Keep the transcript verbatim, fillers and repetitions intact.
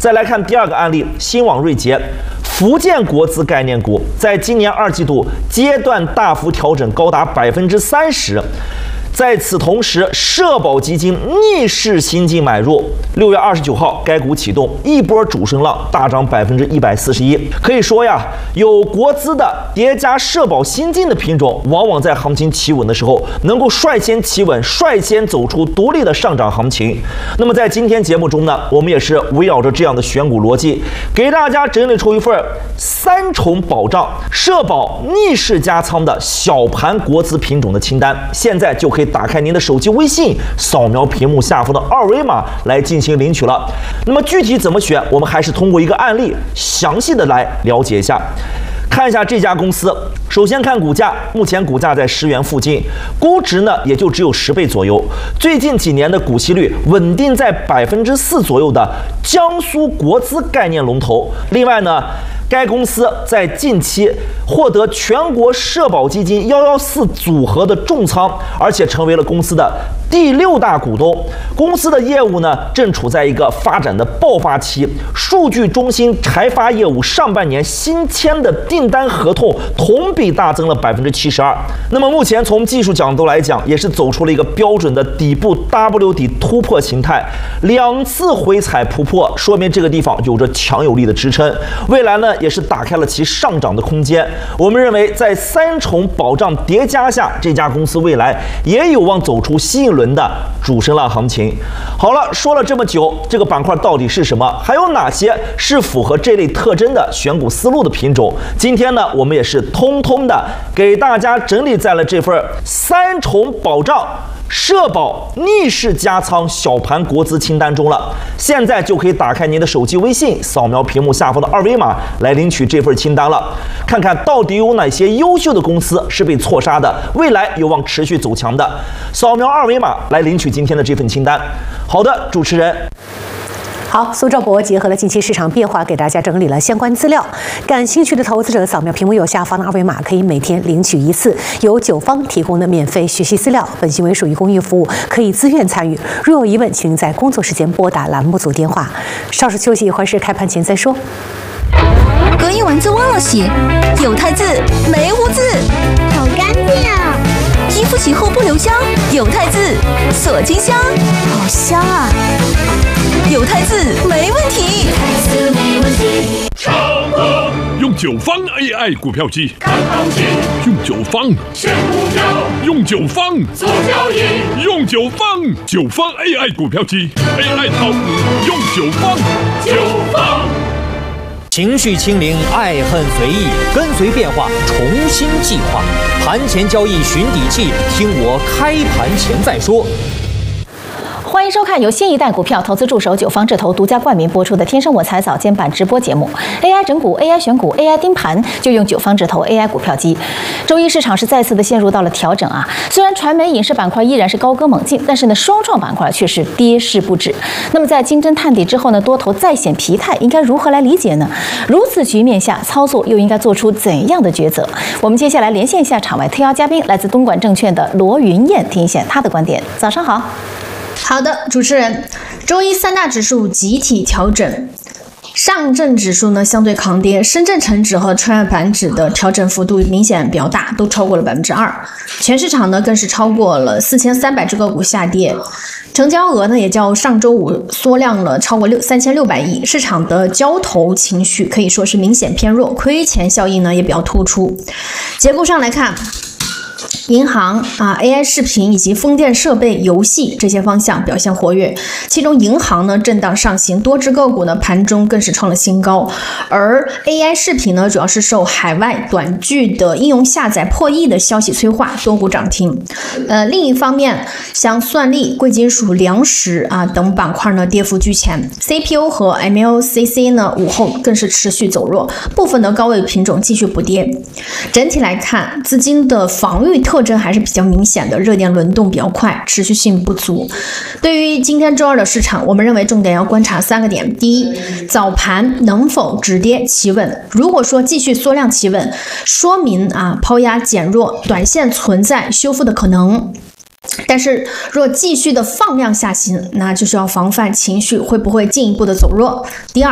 再来看第二个案例，新网瑞捷。福建国资概念股在今年二季度阶段大幅调整，高达百分之三十。在此同时，社保基金逆势新进买入。六月二十九号，该股启动，一波主升浪，大涨百分之一百四十一。可以说呀，有国资的叠加社保新进的品种，往往在行情企稳的时候，能够率先企稳，率先走出独立的上涨行情。那么在今天节目中呢，我们也是围绕着这样的选股逻辑，给大家整理出一份三重保障社保逆势加仓的小盘国资品种的清单。现在就可以打开您的手机微信，扫描屏幕下方的二维码来进行领取了。那么具体怎么选，我们还是通过一个案例详细的来了解一下。看一下这家公司，首先看股价，目前股价在十元附近，估值呢也就只有十倍左右。最近几年的股息率稳定在百分之四左右的江苏国资概念龙头。另外呢，该公司在近期获得全国社保基金一一四组合的重仓，而且成为了公司的第六大股东。公司的业务呢正处在一个发展的爆发期，数据中心柴发业务上半年新签的订单合同同比大增了百分之七十二。那么目前从技术角度来讲，也是走出了一个标准的底部 W 底突破形态，两次回踩突破，说明这个地方有着强有力的支撑。未来呢也是打开了其上涨的空间。我们认为在三重保障叠加下，这家公司未来也有望走出新一轮的主升浪行情。好了，说了这么久，这个板块到底是什么？还有哪些是符合这类特征的选股思路的品种？今天呢，我们也是通通的给大家整理在了这份三重保障社保逆势加仓小盘国资清单中了。现在就可以打开您的手机微信，扫描屏幕下方的二维码来领取这份清单了。看看到底有哪些优秀的公司是被错杀的，未来有望持续走强的。扫描二维码来领取今天的这份清单。好的，主持人。 好，苏兆博结合了近期市场变化，给大家整理了相关资料。感兴趣的投资者扫描屏幕右下方的二维码，可以每天领取一次由九方提供的免费学习资料。本行为属于公益服务，可以自愿参与。若有疑问，请在工作时间拨打栏目组电话。稍事休息一会儿，是开盘前再说。 隔夜丸子忘了洗，有汰渍没污渍， 好干净啊！ 衣服洗后不留香，有汰渍锁金香，好香啊！有汰渍没问题， 超过用九方 A I 股票机看行情，用九方选股票，用九方做交易，用九方九方 A I 股票机 A I 炒股用九方九方。 情绪清零，爱恨随意，跟随变化，重新计划。盘前交易寻底气，听我开盘前再说。 欢迎收看由新一代股票投资助手九方智投独家冠名播出的《天生我材早间版》直播节目。A I 整股、A I 选股、A I 盯盘，就用九方智投 A I 股票机。周一市场是再次的陷入到了调整啊，虽然传媒影视板块依然是高歌猛进，但是呢，双创板块却是跌势不止。那么在金针探底之后呢，多头再显疲态，应该如何来理解呢？如此局面下，操作又应该做出怎样的抉择？我们接下来连线一下场外特邀嘉宾，来自东莞证券的罗云燕，听一下他的观点。早上好。 好的，主持人，周一三大指数集体调整，上证指数呢相对抗跌，深圳成指和创业板指的调整幅度明显比较大，都超过了百分之二。全市场呢更是超过了四千三百只个股下跌，成交额呢也较上周五缩量了超过六三千六百亿。市场的交投情绪可以说是明显偏弱，亏钱效应呢也比较突出。结构上来看，银行啊、A I 视频以及风电设备、游戏这些方向表现活跃，其中银行呢震荡上行，多只个股呢盘中更是创了新高，而 A I 视频呢主要是受海外短剧的应用下载破亿的消息催化，多股涨停。呃，另一方面，像算力、贵金属、粮食啊等板块呢跌幅居前 ，C P U 和 M L C C 呢午后更是持续走弱，部分的高位品种继续补跌。整体来看，资金的防御特征还是比较明显的，热点轮动比较快，持续性不足。对于今天周二的市场，我们认为重点要观察三个点：第一，早盘能否止跌企稳？如果说继续缩量企稳，说明啊抛压减弱，短线存在修复的可能。但是若继续的放量下行，那就是要防范情绪会不会进一步的走弱。第二，